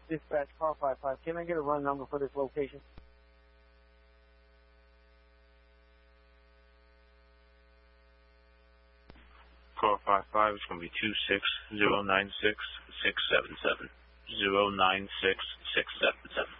Dispatch car 55. Can I get a run number for this location? Car 55 is going to be 26096-677. 096-677.